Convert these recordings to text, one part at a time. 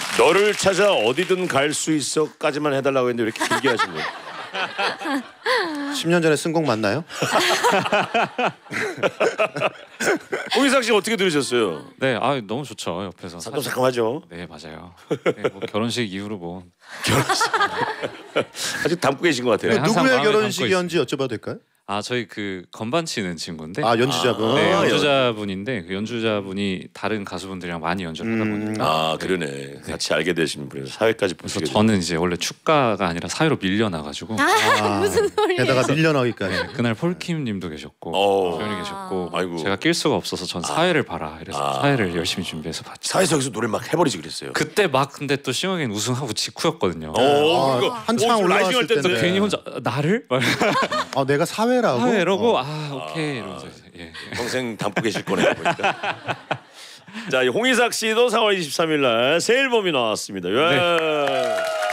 너를 찾아 어디든 갈 수 있어까지만 해달라고 했는데 왜 이렇게 길게 하신 거예요? 10년 전에 쓴 곡 맞나요? 홍인상 씨 어떻게 들으셨어요? 네, 너무 좋죠. 옆에서 새콤새콤하죠. 네, 맞아요. 네, 뭐 결혼식 이후로 뭐 아직 담고 계신 것 같아요. 네, 항상 누구의 마음에 결혼식이었는지 여쭤봐도 될까요? 저희 그 건반 치는 친구인데 연주자분. 네, 연주자분인데 그 연주자분이 다른 가수분들이랑 많이 연주를 하다 보니까 그러네. 같이 알게 되신 분이서 사회까지 그래서 보시게 저는 이제 원래 축가가 아니라 사회로 밀려나가지고 무슨 소리예요? 게다가 밀려나기까지. 그날 폴킴님도 계셨고 조현이 계셨고 아이고. 제가 낄 수가 없어서 전 사회를 봐라 이래서 사회를 열심히 준비해서 봤죠. 사회에서 노래 막 해버리지 그랬어요. 그때 막 근데 또 싱어게인 우승하고 직후였거든요. 한창 올라왔을 때인데. 때인데. 괜히 혼자 나를? 내가 사회라고? 사회 이러고 오케이 이러면서 예. 평생 담고 계실 거네요 보니까. 자, 홍인삭 씨도 4월 23일 날 새 앨범이 나왔습니다. 예.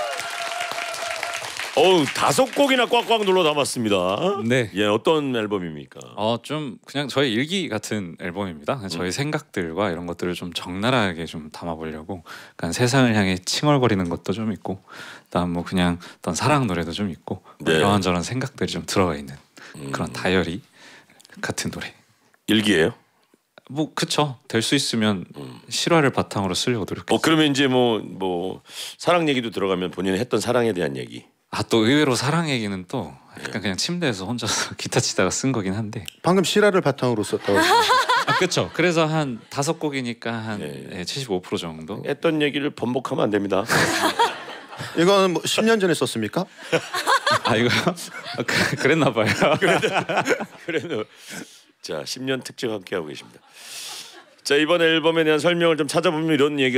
어우, 5곡이나 꽉꽉 눌러 담았습니다. 네. 예, 어떤 앨범입니까? 좀 그냥 저의 일기 같은 앨범입니다. 그냥 저의 생각들과 이런 것들을 좀 적나라하게 좀 담아보려고. 그러니까 세상을 향해 칭얼거리는 것도 좀 있고, 그다음 뭐 그냥 어떤 사랑 노래도 좀 있고, 네. 이런저런 생각들이 좀 들어가 있는 그런 다이어리 같은 노래. 일기예요? 뭐 그쵸. 될 수 있으면 실화를 바탕으로 쓰려고 노력했어요. 그러면 이제 뭐 사랑 얘기도 들어가면 본인이 했던 사랑에 대한 얘기. 또 의외로 사랑 얘기는 또 약간 그냥 침대에서 혼자서 기타 치다가 쓴 거긴 한데. 방금 실화를 바탕으로 썼다고. 그렇죠. 그래서 한 5곡이니까 한 75% 정도. 했던 얘기를 번복하면 안 됩니다. 이거는 뭐 10년 전에 썼습니까? 이거 그랬나 봐요. 그래도 자, 10년 특집 함께 하고 계십니다. 자, 이번 앨범에 대한 설명을 좀 찾아보면 이런 얘기.